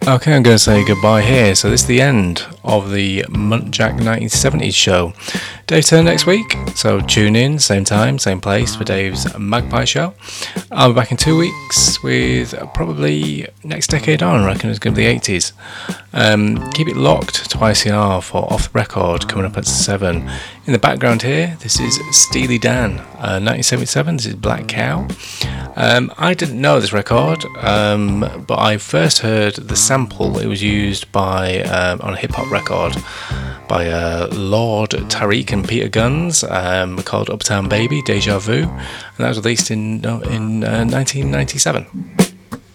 Okay, I'm going to say goodbye here. So this is the end of the Muntjac 1970s show. Dave's turn next week, so tune in, same time, same place for Dave's Magpie show. I'll be back in 2 weeks with probably next decade on, I reckon it's going to be the 80s. Keep it locked to ICR for Off the Record coming up at 7. In the background here, this is Steely Dan, 1977, this is Black Cow. I didn't know this record, but I first heard the sample. It was used by on a hip-hop record by Lord Tariq and Peter Guns, called Uptown Baby, Deja Vu, and that was released in 1997.